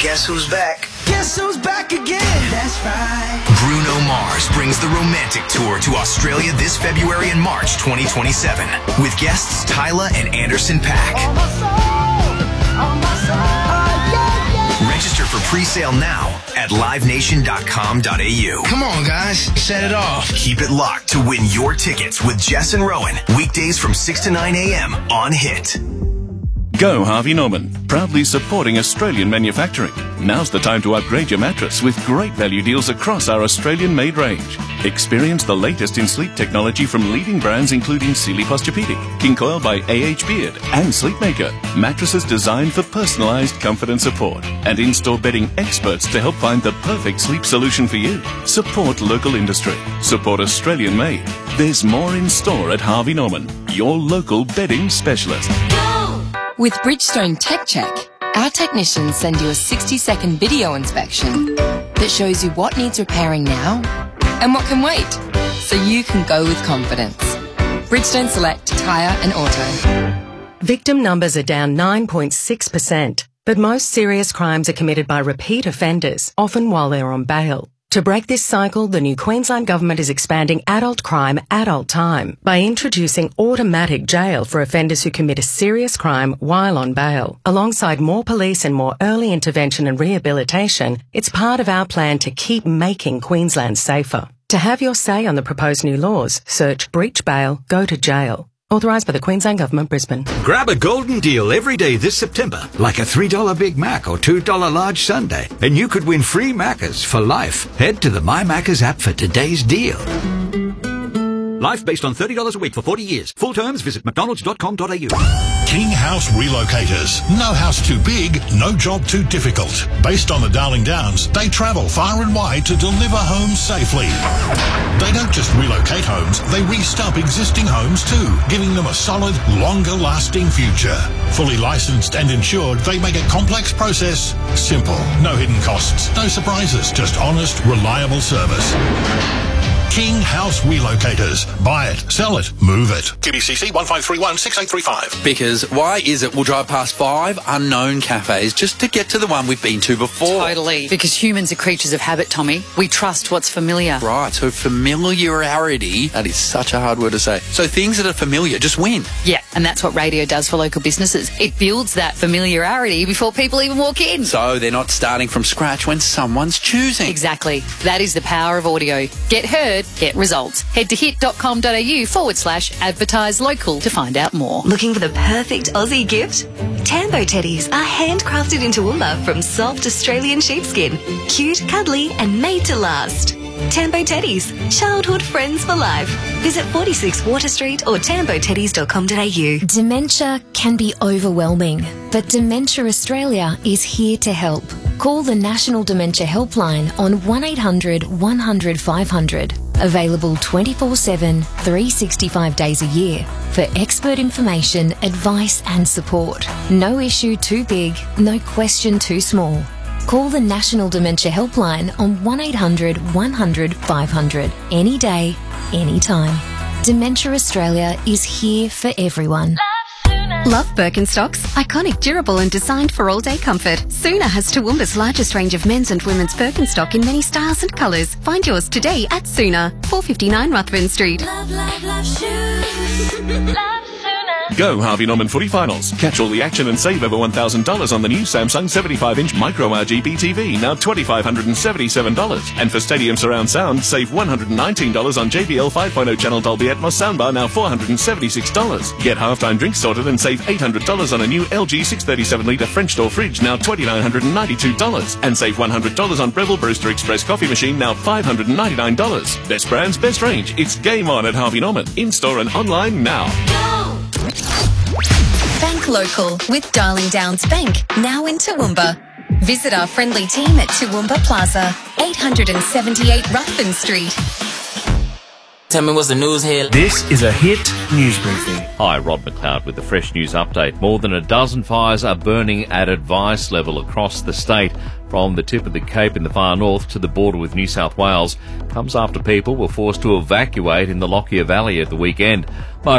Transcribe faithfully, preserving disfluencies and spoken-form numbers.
guess who's back? Guess who's back again? That's right. Bruno Mars brings the Romantic Tour to Australia this February and March twenty twenty-seven with guests Tyla and Anderson .Paak. On my soul, on my soul. Yeah, yeah. Register for pre-sale now at live nation dot com dot a u. Come on, guys. Set it off. Keep it locked to win your tickets with Jess and Rowan. Weekdays from six to nine a.m. on Hit. Go Harvey Norman, proudly supporting Australian manufacturing. Now's the time to upgrade your mattress with great value deals across our Australian-made range. Experience the latest in sleep technology from leading brands including Sealy Posturepedic, King Coil by A H Beard, and Sleepmaker. Mattresses designed for personalised comfort and support, and in-store bedding experts to help find the perfect sleep solution for you. Support local industry. Support Australian-made. There's more in store at Harvey Norman, your local bedding specialist. With Bridgestone Tech Check, our technicians send you a sixty second video inspection that shows you what needs repairing now and what can wait, so you can go with confidence. Bridgestone Select Tyre and Auto. Victim numbers are down nine point six percent, but most serious crimes are committed by repeat offenders, often while they're on bail. To break this cycle, the new Queensland Government is expanding adult crime, adult time by introducing automatic jail for offenders who commit a serious crime while on bail. Alongside more police and more early intervention and rehabilitation, it's part of our plan to keep making Queensland safer. To have your say on the proposed new laws, search breach bail, go to jail. Authorised by the Queensland Government, Brisbane. Grab a golden deal every day this September, like a three dollar Big Mac or two dollar large sundae, and you could win free Maccas for life. Head to the My Maccas app for today's deal. Life based on thirty dollars a week for forty years. Full terms, visit mcdonalds dot com dot a u. King House Relocators. No house too big, no job too difficult. Based on the Darling Downs, they travel far and wide to deliver homes safely. They don't just relocate homes, they re-stump existing homes too, giving them a solid, longer-lasting future. Fully licensed and insured, they make a complex process simple. No hidden costs, no surprises, just honest, reliable service. King House Relocators. Buy it, sell it, move it. Q B C C one five three one six eight three five. Because why is it we'll drive past five unknown cafes just to get to the one we've been to before? Totally. Because humans are creatures of habit, Tommy. We trust what's familiar. Right, so familiarity, that is such a hard word to say. So things that are familiar just win. Yeah, and that's what radio does for local businesses. It builds that familiarity before people even walk in. So they're not starting from scratch when someone's choosing. Exactly. That is the power of audio. Get heard, get results. Head to hit dot com dot a u forward slash advertise local to find out more. Looking for the perfect Aussie gift? Tambo teddies are handcrafted in Toowoomba from soft Australian sheepskin. Cute, cuddly and made to last. Tambo teddies, childhood friends for life. Visit forty-six Water Street or tambo teddies dot com dot a u. Dementia can be overwhelming, but Dementia Australia is here to help. Call the National Dementia Helpline on one eight hundred one hundred five hundred. Available twenty-four seven, three hundred sixty-five days a year for expert information, advice and support. No issue too big, no question too small. Call the National Dementia Helpline on one eight hundred one hundred five hundred. Any day, anytime. Dementia Australia is here for everyone. Love Birkenstocks? Iconic, durable and designed for all-day comfort. Sooner has Toowoomba's largest range of men's and women's Birkenstock in many styles and colours. Find yours today at Sooner, four fifty-nine Ruthven Street. Love, love, love shoes. Love Sooner. Go Harvey Norman footy finals. Catch all the action and save over one thousand dollars on the new Samsung seventy-five inch Micro R G B T V, now two thousand five hundred seventy-seven dollars. And for Stadium Surround Sound, save one hundred nineteen dollars on J B L five point oh channel Dolby Atmos soundbar, now four hundred seventy-six dollars. Get halftime drinks sorted and save eight hundred dollars on a new L G six thirty-seven litre French door fridge, now two thousand nine hundred ninety-two dollars. And save one hundred dollars on Breville Brewster Express coffee machine, now five hundred ninety-nine dollars. Best brands, best range. It's game on at Harvey Norman. In-store and online now. Bank local with Darling Downs Bank, now in Toowoomba. Visit our friendly team at Toowoomba Plaza, eight hundred seventy-eight Ruthven Street. Tell me what's the news here. This is a Hit News Briefing. Hi, Rod McLeod with the Fresh News Update. More than a dozen fires are burning at advice level across the state, from the tip of the Cape in the far north to the border with New South Wales. Comes after people were forced to evacuate in the Lockyer Valley at the weekend.